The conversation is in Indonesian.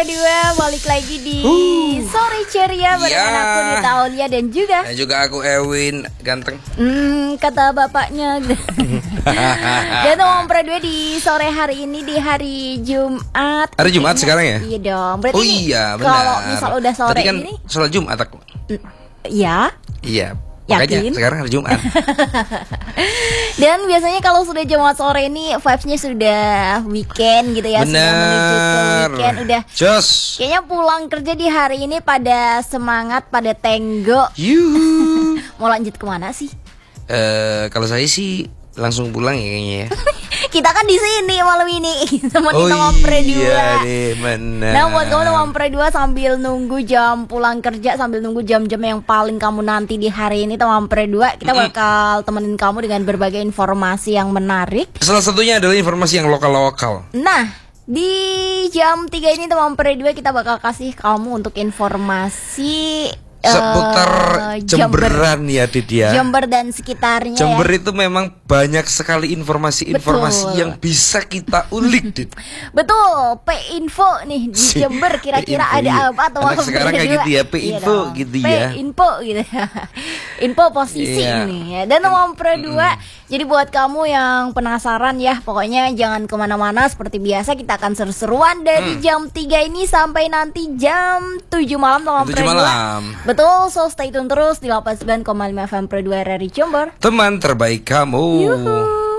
Pro 2 balik lagi di Sore Ceria bersama aku Dita Aulia dan juga aku Ewin ganteng. Kata bapaknya. Dan Om Pro 2 di sore hari ini di hari Jumat. Hari Jumat sekarang ya? Iya dong. Berarti iya benar. kalau misal udah sore tadi kan ini sholat Jumat aku. Iya. Iya. Yakin? Makanya sekarang hari Jumat. Dan biasanya kalau sudah Jumat sore ini vibes-nya sudah weekend gitu ya. Bener. Sudah menuju ke weekend. Udah Jos. kayaknya pulang kerja di hari ini pada semangat, pada tenggo. Yuhu. Mau lanjut kemana sih? Kalau saya sih langsung pulang ya kayaknya ya. Kita kan di sini malam ini sama kita Om Pro 2. Iya nih benar. Nah buat kamu Om Pro 2 sambil nunggu jam pulang kerja, sambil nunggu jam-jam yang paling kamu nanti di hari ini Om Pro 2, kita bakal temenin kamu dengan berbagai informasi yang menarik. Salah satunya adalah informasi yang lokal-lokal. Nah di jam 3 ini Om Pro 2 kita bakal kasih kamu untuk informasi seputar Jemberan ya Didia. Jember dan sekitarnya. Jember itu memang banyak sekali informasi yang bisa kita ulik, Dit. Betul, P-info nih di Jember kira-kira ada apa atau anak sekarang kayak gitu ya, P-info gitu ya. P-info gitu ya. Info posisi nih ya. Dan Om Pro 2, jadi buat kamu yang penasaran ya, pokoknya jangan kemana-mana. Seperti biasa kita akan seru-seruan dari jam 3 ini sampai nanti jam 7 malam Om Pro 2. Betul, so stay tune terus di 89,5 FM Pro 2 RRI Jember. Teman terbaik kamu. Yuhu.